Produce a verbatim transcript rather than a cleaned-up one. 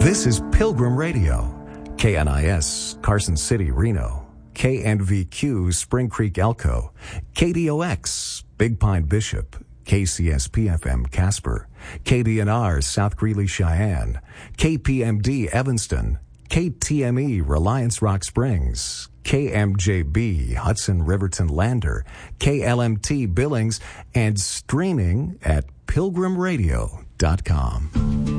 This is Pilgrim Radio, K N I S, Carson City, Reno, K N V Q, Spring Creek, Elko, K D O X, Big Pine, Bishop, K C S P F M, Casper, K D N R, South Greeley, Cheyenne, K P M D, Evanston, K T M E, Reliance Rock Springs, K M J B, Hudson Riverton Lander, K L M T Billings, and streaming at pilgrim radio dot com.